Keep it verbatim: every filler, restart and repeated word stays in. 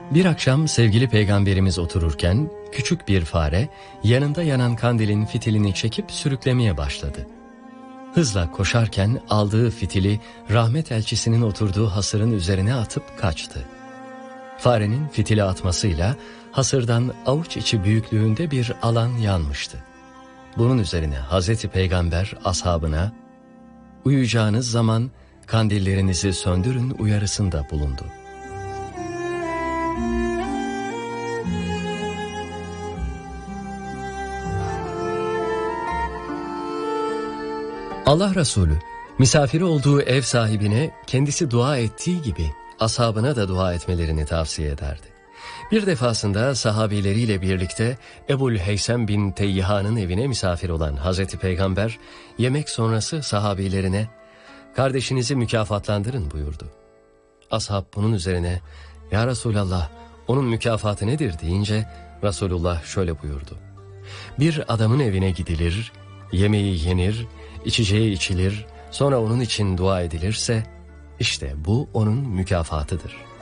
Bir akşam sevgili peygamberimiz otururken küçük bir fare yanında yanan kandilin fitilini çekip sürüklemeye başladı. Hızla koşarken aldığı fitili rahmet elçisinin oturduğu hasırın üzerine atıp kaçtı. Farenin fitili atmasıyla hasırdan avuç içi büyüklüğünde bir alan yanmıştı. Bunun üzerine Hazreti Peygamber ashabına "Uyuyacağınız zaman kandillerinizi söndürün" uyarısında bulundu. Allah Resulü misafiri olduğu ev sahibine kendisi dua ettiği gibi ashabına da dua etmelerini tavsiye ederdi. Bir defasında sahabileriyle birlikte Ebul Heysem bin Teyyihan'ın evine misafir olan Hazreti Peygamber yemek sonrası sahabilerine "Kardeşinizi mükafatlandırın" buyurdu. Ashab bunun üzerine "Ya Resulallah, onun mükafatı nedir?" deyince Resulullah şöyle buyurdu: "Bir adamın evine gidilir, yemeği yenir, içeceği içilir, sonra onun için dua edilirse işte bu onun mükafatıdır."